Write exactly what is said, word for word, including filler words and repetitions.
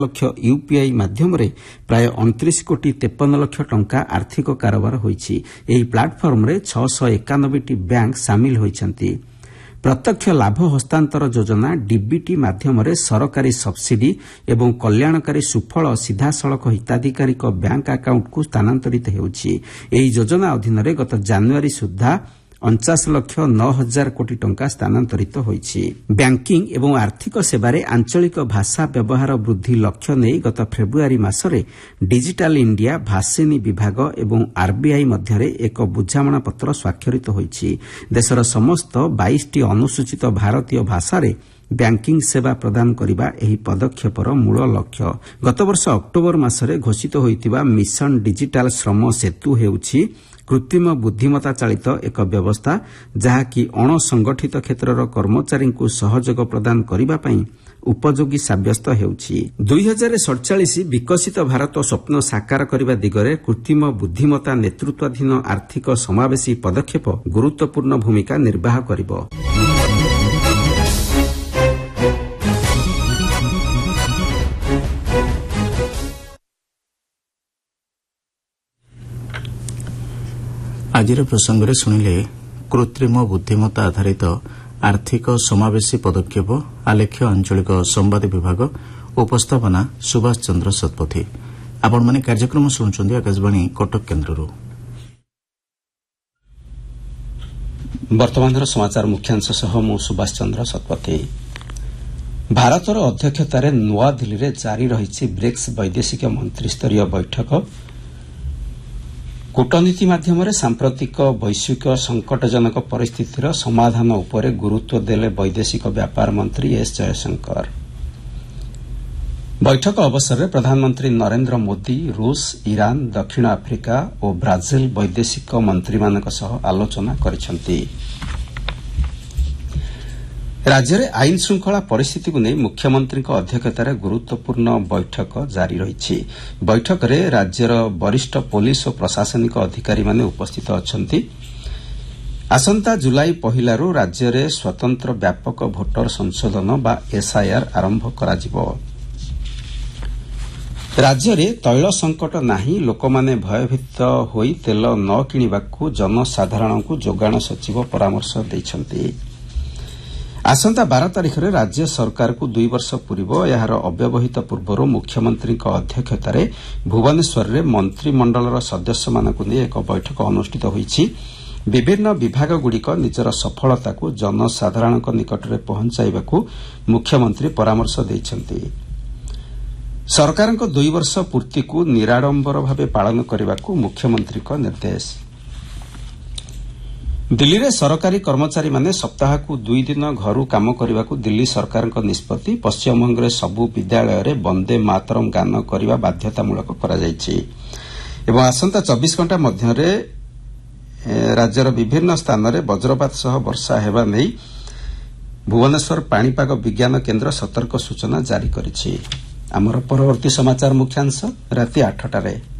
ଲକ୍ଷ UPI ମାଧ୍ୟମରେ ପ୍ରାୟ ଅଣତିରିଶ କୋଟି ତେପନ ଲକ୍ଷ ଟଙ୍କା ଆର୍ଥିକ କାରବାର ହୋଇଛି। ଏହି ପ୍ଲାଟଫର୍ମରେ ଛଅଶହ ଏକାନବେଟି ବ୍ୟାଙ୍କ ସାମିଲ ହୋଇଛନ୍ତି। ପ୍ରତ୍ୟକ୍ଷ ଲାଭ ହସ୍ତାନ୍ତର ଯୋଜନା ଡିବିଟି ମାଧ୍ୟମରେ ସରକାରୀ ସବ୍ସିଡି ଏବଂ କଲ୍ୟାଣକାରୀ ସୁଫଳ ସିଧାସଳଖ ହିତାଧିକାରୀଙ୍କ ବ୍ୟାଙ୍କ ଆକାଉଣ୍ଟକୁ ସ୍ଥାନାନ୍ତରିତ ହେଉଛି। ଏହି ଯୋଜନା ଅଧୀନରେ ଗତ ଜାନୁଆରୀ ସୁଦ୍ଧା ଅଣଚାଶ ଲକ୍ଷ ନଅ ହଜାର କୋଟି ଟଙ୍କା ସ୍ଥାନାନ୍ତରିତ ହୋଇଛି। ବ୍ୟାଙ୍କିଂ ଏବଂ ଆର୍ଥିକ ସେବାରେ ଆଞ୍ଚଳିକ ଭାଷା ବ୍ୟବହାର ବୃଦ୍ଧି ଲକ୍ଷ୍ୟ ନେଇ ଗତ ଫେବୃଆରୀ ମାସରେ ଡିଜିଟାଲ ଇଣ୍ଡିଆ ଭାସିନୀ ବିଭାଗ ଏବଂ ଆର୍ବିଆଇ ମଧ୍ୟରେ ଏକ ବୁଝାମଣାପତ୍ର ସ୍ୱାକ୍ଷରିତ ହୋଇଛି। ଦେଶର ସମସ୍ତ ବାଇଶଟି ଅନୁସୂଚିତ ଭାରତୀୟ ଭାଷାରେ ବ୍ୟାଙ୍କିଂ ସେବା ପ୍ରଦାନ କରିବା ଏହି ପଦକ୍ଷେପର ମୂଳ ଲକ୍ଷ୍ୟ। ଗତବର୍ଷ ଅକ୍ଟୋବର ମାସରେ ଘୋଷିତ ହୋଇଥିବା ମିଶନ ଡିଜିଟାଲ ଶ୍ରମ ସେତୁ ହେଉଛି କୃତ୍ରିମ ବୁଦ୍ଧିମତା ଚାଳିତ ଏକ ବ୍ୟବସ୍ଥା ଯାହାକି ଅଣସଂଗଠିତ କ୍ଷେତ୍ରର କର୍ମଚାରୀଙ୍କୁ ସହଯୋଗ ପ୍ରଦାନ କରିବା ପାଇଁ ଉପଯୋଗୀ ସାବ୍ୟସ୍ତ ହେଉଛି। ଦୁଇ ହଜାର ସତଚାଳିଶ ବିକଶିତ ଭାରତ ସ୍ୱପ୍ନ ସାକାର କରିବା ଦିଗରେ କୃତ୍ରିମ ବୁଦ୍ଧିମତା ନେତୃତ୍ୱାଧୀନ ଆର୍ଥିକ ସମାବେଶୀ ପଦକ୍ଷେପ ଗୁରୁତ୍ୱପୂର୍ଣ୍ଣ ଭୂମିକା ନିର୍ବାହ କରିବ। ଆଜିର ପ୍ରସଙ୍ଗରେ ଶୁଣିଲେ କୃତ୍ରିମ ବୁଦ୍ଧିମତା ଆଧାରିତ ଆର୍ଥିକ ସମାବେଶୀ ପଦକ୍ଷେପ ଆଲେଖ୍ୟ ଆଞ୍ଚଳିକ ସମ୍ବାଦ ବିଭାଗ ଉପସ୍ଥାପନା ସୁଭାଷ ଚନ୍ଦ୍ର ଶତପଥୀ। ଆପଣମାନେ କାର୍ଯ୍ୟକ୍ରମ ଶୁଣୁଛନ୍ତି ଆକାଶବାଣୀ କଟକ କେନ୍ଦ୍ରରୁ। ବର୍ତ୍ତମାନର ସମାଚାର ମୁଖ୍ୟାଂଶ ସହ ମୁଁ ସୁଭାଷ ଚନ୍ଦ୍ର ଶତପଥୀ। ଭାରତର ଅଧ୍ୟକ୍ଷତାରେ ନୂଆଦିଲ୍ଲୀରେ ଜାରି ରହିଛି ବ୍ରିକ୍ସ ବୈଦେଶିକ ମନ୍ତ୍ରୀସ୍ତରୀୟ ବୈଠକ। କୂଟନୀତି ମାଧ୍ୟମରେ ସାମ୍ପ୍ରତିକ ବୈଶ୍ୱିକ ସଂକଟଜନକ ପରିସ୍ଥିତିର ସମାଧାନ ଉପରେ ଗୁରୁତ୍ୱ ଦେଲେ ବୈଦେଶିକ ବ୍ୟାପାର ମନ୍ତ୍ରୀ ଏସ୍ ଜୟଶଙ୍କର। ବୈଠକ ଅବସରରେ ପ୍ରଧାନମନ୍ତ୍ରୀ ନରେନ୍ଦ୍ର ମୋଦି ରୁଷ, ଇରାନ, ଦକ୍ଷିଣ ଆଫ୍ରିକା ଓ ବ୍ରାଜିଲ ବୈଦେଶିକ ମନ୍ତ୍ରୀମାନଙ୍କ ସହ ଆଲୋଚନା କରିଛନ୍ତି। ରାଜ୍ୟରେ ଆଇନ ଶୃଙ୍ଖଳା ପରିସ୍ଥିତିକୁ ନେଇ ମୁଖ୍ୟମନ୍ତ୍ରୀଙ୍କ ଅଧ୍ୟକ୍ଷତାରେ ଗୁରୁତ୍ୱପୂର୍ଣ୍ଣ ବୈଠକ ଜାରି ରହିଛି। ବୈଠକରେ ରାଜ୍ୟର ବରିଷ୍ଠ ପୋଲିସ ଓ ପ୍ରଶାସନିକ ଅଧିକାରୀମାନେ ଉପସ୍ଥିତ ଅଛନ୍ତି। ଆସନ୍ତା ଜୁଲାଇ ପହିଲାରୁ ରାଜ୍ୟରେ ସ୍ୱତନ୍ତ୍ର ବ୍ୟାପକ ଭୋଟର ସଂଶୋଧନ ବା ଏସ୍ଆଇଆର୍ ଆରମ୍ଭ କରାଯିବ। ରାଜ୍ୟରେ ତୈଳ ସଙ୍କଟ ନାହିଁ, ଲୋକମାନେ ଭୟଭୀତ ହୋଇ ତେଲ ନ କିଣିବାକୁ ଜନସାଧାରଣଙ୍କୁ ଯୋଗାଣ ସଚିବ ପରାମର୍ଶ ଦେଇଛନ୍ତି। ଆସନ୍ତା ବାର ତାରିଖରେ ରାଜ୍ୟ ସରକାରକୁ ଦୁଇ ବର୍ଷ ପୂରିବ। ଏହାର ଅବ୍ୟବହିତ ପୂର୍ବରୁ ମୁଖ୍ୟମନ୍ତ୍ରୀଙ୍କ ଅଧ୍ୟକ୍ଷତାରେ ଭୁବନେଶ୍ୱରରେ ମନ୍ତ୍ରିମଣ୍ଡଳର ସଦସ୍ୟମାନଙ୍କୁ ନେଇ ଏକ ବୈଠକ ଅନୁଷ୍ଠିତ ହୋଇଛି। ବିଭିନ୍ନ ବିଭାଗଗୁଡ଼ିକ ନିଜର ସଫଳତାକୁ ଜନସାଧାରଣଙ୍କ ନିକଟରେ ପହଞ୍ଚାଇବାକୁ ମୁଖ୍ୟମନ୍ତ୍ରୀ ପରାମର୍ଶ ଦେଇଛନ୍ତି। ସରକାରଙ୍କ ଦୁଇ ବର୍ଷ ପୂର୍ତ୍ତିକୁ ନିରାଡମ୍ବର ଭାବେ ପାଳନ କରିବାକୁ ମୁଖ୍ୟମନ୍ତ୍ରୀଙ୍କ ନିର୍ଦ୍ଦେଶ। ଦିଲ୍ଲୀରେ ସରକାରୀ କର୍ମଚାରୀମାନେ ସପ୍ତାହକୁ ଦୁଇ ଦିନ ଘରୁ କାମ କରିବାକୁ ଦିଲ୍ଲୀ ସରକାରଙ୍କ ନିଷ୍ପତ୍ତି। ପଶ୍ଚିମବଙ୍ଗରେ ସବୁ ବିଦ୍ୟାଳୟରେ ବନ୍ଦେ ମାତରମ୍ ଗାନ କରିବା ବାଧ୍ୟତାମୂଳକ କରାଯାଇଛି ଏବଂ ଆସନ୍ତା ଚବିଶ ଘଣ୍ଟା ମଧ୍ୟରେ ରାଜ୍ୟର ବିଭିନ୍ନ ସ୍ଥାନରେ ବଜ୍ରପାତ ସହ ବର୍ଷା ହେବା ନେଇ ଭୁବନେଶ୍ୱର ପାଣିପାଗ ବିଜ୍ଞାନ କେନ୍ଦ୍ର ସତର୍କ ସୂଚନା ଜାରି କରିଛି। ଆମର ପରବର୍ତ୍ତୀ ସମାଚାର ମୁଖ୍ୟାଂଶ ରାତି ଆଠଟାରେ।